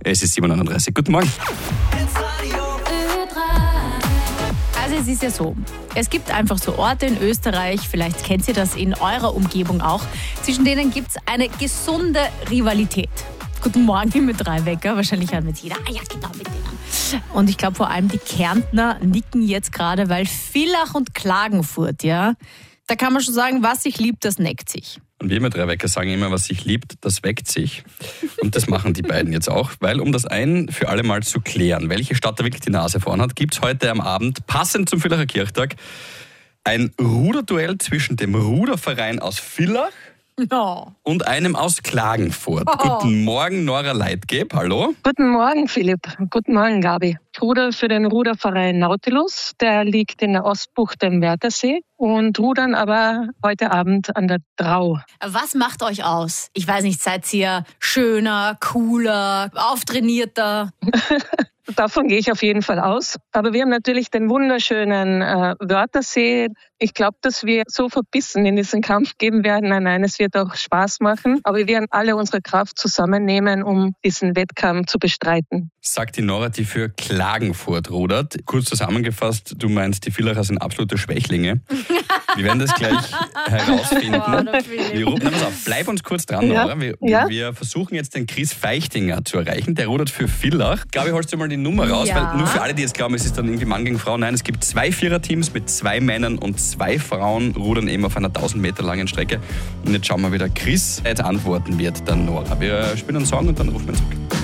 Es ist 7:39 Uhr. Guten Morgen. Also es ist ja so, es gibt einfach so Orte in Österreich, vielleicht kennt ihr das in eurer Umgebung auch, zwischen denen gibt es eine gesunde Rivalität. Guten Morgen mit 3 Wecker, wahrscheinlich hat mit jeder, ja genau mit denen. Und ich glaube vor allem die Kärntner nicken jetzt gerade, weil Villach und Klagenfurt, ja, da kann man schon sagen, was sich liebt, das neckt sich. Und wir mit 3 Wecker sagen immer, was sich liebt, das weckt sich. Und das machen die beiden jetzt auch, weil um das ein für alle Mal zu klären, welche Stadt da wirklich die Nase vorn hat, gibt es heute am Abend, passend zum Villacher Kirchtag, ein Ruderduell zwischen dem Ruderverein aus Villach und einem aus Klagenfurt. Guten Morgen, Nora Leitgeb, hallo. Guten Morgen, Philipp. Guten Morgen, Gabi. Ich ruder für den Ruderverein Nautilus. Der liegt in der Ostbucht am Wörthersee und rudern aber heute Abend an der Drau. Was macht euch aus? Ich weiß nicht, seid ihr schöner, cooler, auftrainierter? Davon gehe ich auf jeden Fall aus. Aber wir haben natürlich den wunderschönen Wörthersee. Ich glaube, dass wir so verbissen in diesen Kampf gehen werden. Nein, es wird auch Spaß machen. Aber wir werden alle unsere Kraft zusammennehmen, um diesen Wettkampf zu bestreiten. Sagt die Nora, die für Klagenfurt rudert. Kurz zusammengefasst, du meinst, die Villacher sind absolute Schwächlinge. Wir werden das gleich herausfinden. Pass auf, bleib uns kurz dran, Nora. Wir versuchen jetzt den Chris Feichtinger zu erreichen. Der rudert für Villach. Gabi, holst du mal die Nummer raus? Weil nur für alle, die jetzt glauben, es ist dann irgendwie Mann gegen Frau. Nein, es gibt 2 Viererteams mit 2 Männern und 2 Frauen rudern eben auf einer 1000 Meter langen Strecke. Und jetzt schauen wir, wie der Chris jetzt antworten wird, dann Nora. Wir spielen einen Song und dann rufen wir zurück.